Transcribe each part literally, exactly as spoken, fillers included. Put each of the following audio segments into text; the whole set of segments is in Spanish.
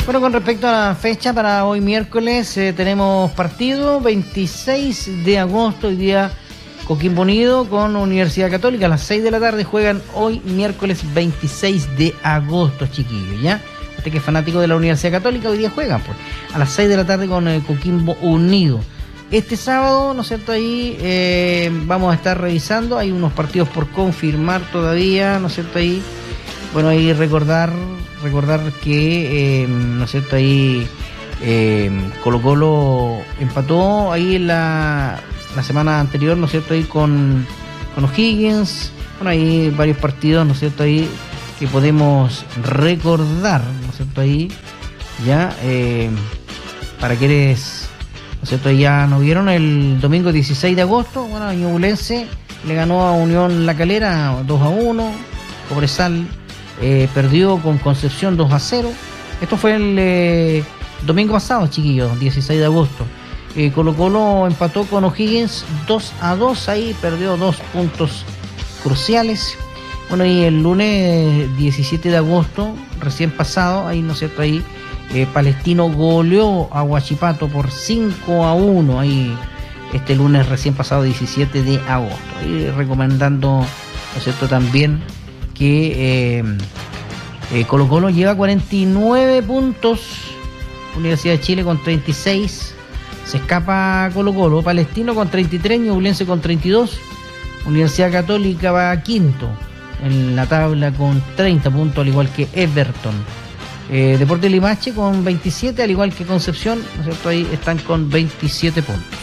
Bueno, con respecto a la fecha para hoy miércoles, eh, tenemos partido veintiséis de agosto, hoy día Coquimbo Unido con Universidad Católica. A las seis de la tarde juegan hoy miércoles veintiséis de agosto, chiquillos, ¿ya? Usted que es fanático de la Universidad Católica, hoy día juegan, pues, a las seis de la tarde con eh, Coquimbo Unido. Este sábado, ¿no es cierto? Ahí eh, vamos a estar revisando, hay unos partidos por confirmar todavía, ¿no es cierto? Ahí, bueno, ahí recordar, recordar que, eh, ¿no es cierto? Ahí eh, Colo Colo empató ahí en la, la semana anterior, ¿no es cierto? Ahí con, con O'Higgins, bueno, hay varios partidos, ¿no es cierto? Ahí que podemos recordar, ¿no es cierto? Ahí, ya, eh, para quienes... ¿no es cierto? Ya nos vieron el domingo dieciséis de agosto, bueno, Ñublense le ganó a Unión La Calera dos a uno, Cobresal eh, perdió con Concepción dos a cero, esto fue el eh, domingo pasado, chiquillos, dieciséis de agosto. eh, Colo Colo empató con O'Higgins dos a dos, ahí perdió dos puntos cruciales. Bueno, y el lunes diecisiete de agosto, recién pasado, ahí, ¿no es cierto? Ahí Eh, Palestino goleó a Huachipato por cinco a uno ahí este lunes recién pasado diecisiete de agosto. Y recomendando, ¿no es cierto?, también que eh, eh, Colo Colo lleva cuarenta y nueve puntos, Universidad de Chile con treinta y seis, se escapa Colo Colo, Palestino con treinta y tres, Ñublense con treinta y dos, Universidad Católica va a quinto en la tabla con treinta puntos, al igual que Everton. Eh, Deportes Limache con veintisiete, al igual que Concepción, ¿no es cierto? Ahí están con veintisiete puntos.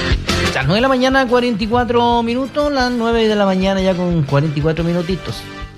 Las nueve de la mañana, cuarenta y cuatro minutos, las nueve de la mañana ya con cuarenta y cuatro minutitos.